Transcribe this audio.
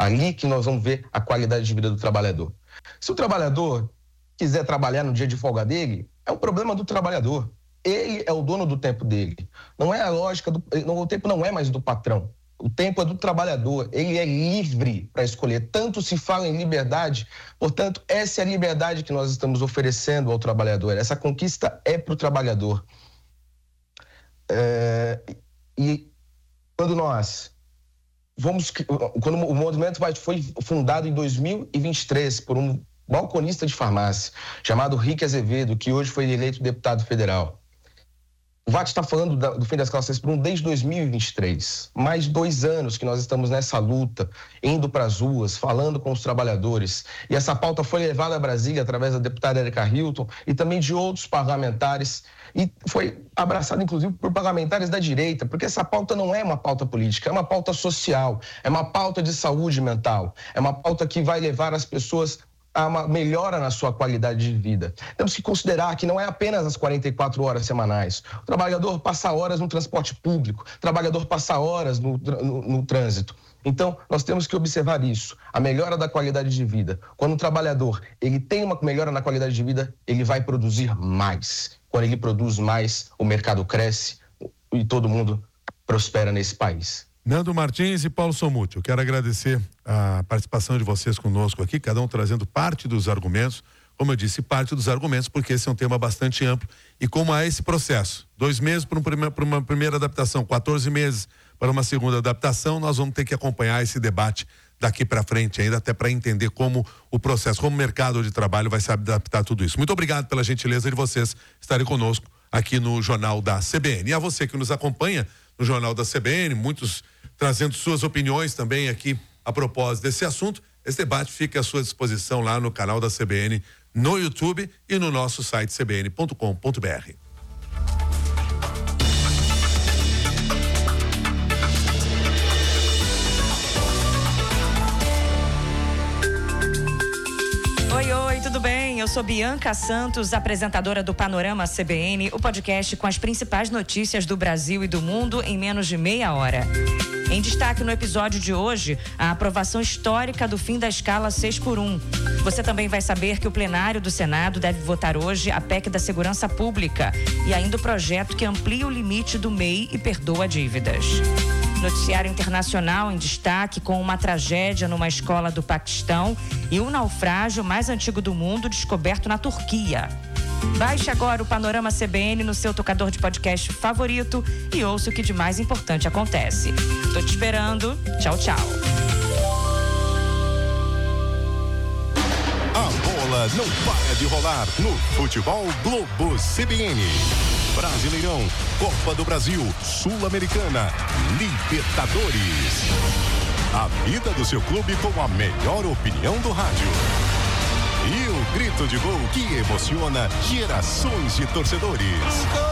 Ali que nós vamos ver a qualidade de vida do trabalhador. Se o trabalhador quiser trabalhar no dia de folga dele, é um problema do trabalhador. Ele é o dono do tempo dele. Não é a lógica o tempo não é mais do patrão. O tempo é do trabalhador. Ele é livre para escolher. Tanto se fala em liberdade, portanto, essa é a liberdade que nós estamos oferecendo ao trabalhador. Essa conquista é para o trabalhador. E quando o movimento foi fundado em 2023 por um balconista de farmácia chamado Rick Azevedo, que hoje foi eleito deputado federal. O VAT está falando do fim da escala 6 por 1 desde 2023. Mais de 2 anos que nós estamos nessa luta, indo para as ruas, falando com os trabalhadores. E essa pauta foi levada a Brasília através da deputada Erika Hilton e também de outros parlamentares. E foi abraçada, inclusive, por parlamentares da direita, porque essa pauta não é uma pauta política, é uma pauta social, é uma pauta de saúde mental, é uma pauta que vai levar as pessoas a uma melhora na sua qualidade de vida. Temos que considerar que não é apenas as 44 horas semanais. O trabalhador passa horas no transporte público, o trabalhador passa horas no trânsito. Então, nós temos que observar isso, a melhora da qualidade de vida. Quando o trabalhador ele tem uma melhora na qualidade de vida, ele vai produzir mais. Quando ele produz mais, o mercado cresce e todo mundo prospera nesse país. Nando Martins e Paulo Sommuti, eu quero agradecer a participação de vocês conosco aqui, cada um trazendo parte dos argumentos, como eu disse, parte dos argumentos, porque esse é um tema bastante amplo, e como há esse processo, 2 meses para uma primeira adaptação, 14 meses para uma segunda adaptação, nós vamos ter que acompanhar esse debate daqui para frente ainda, até para entender como o processo, como o mercado de trabalho vai se adaptar a tudo isso. Muito obrigado pela gentileza de vocês estarem conosco aqui no Jornal da CBN. E a você que nos acompanha no Jornal da CBN, muitos trazendo suas opiniões também aqui a propósito desse assunto. Esse debate fica à sua disposição lá no canal da CBN, no YouTube e no nosso site cbn.com.br. Oi, tudo bem? Eu sou Bianca Santos, apresentadora do Panorama CBN, o podcast com as principais notícias do Brasil e do mundo em menos de meia hora. Em destaque no episódio de hoje, a aprovação histórica do fim da escala 6 por 1. Você também vai saber que o plenário do Senado deve votar hoje a PEC da Segurança Pública e ainda o projeto que amplia o limite do MEI e perdoa dívidas. Noticiário internacional em destaque com uma tragédia numa escola do Paquistão e o naufrágio mais antigo do mundo descoberto na Turquia. Baixe agora o Panorama CBN no seu tocador de podcast favorito e ouça o que de mais importante acontece. Tô te esperando. Tchau, tchau. A bola não para de rolar no Futebol Globo CBN. Brasileirão, Copa do Brasil, Sul-Americana, Libertadores. A vida do seu clube com a melhor opinião do rádio. E o grito de gol que emociona gerações de torcedores.